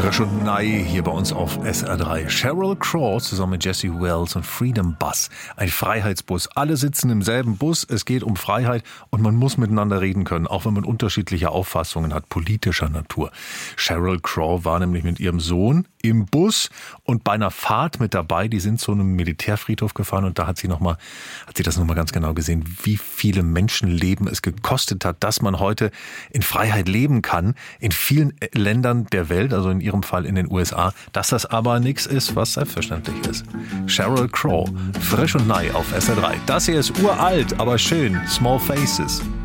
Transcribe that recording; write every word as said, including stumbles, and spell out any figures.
Frisch und Nei hier bei uns auf S R drei. Sheryl Crow zusammen mit Jesse Wells und Freedom Bus. Ein Freiheitsbus. Alle sitzen im selben Bus. Es geht um Freiheit und man muss miteinander reden können, auch wenn man unterschiedliche Auffassungen hat, politischer Natur. Sheryl Crow war nämlich mit ihrem Sohn im Bus und bei einer Fahrt mit dabei. Die sind zu einem Militärfriedhof gefahren und da hat sie noch mal, hat sie das nochmal ganz genau gesehen, wie viele Menschenleben es gekostet hat, dass man heute in Freiheit leben kann. In vielen Ländern der Welt, also in ihrem Fall in den U S A, dass das aber nichts ist, was selbstverständlich ist. Sheryl Crow, Frisch und Nei auf S R drei. Das hier ist uralt, aber schön. Small Faces.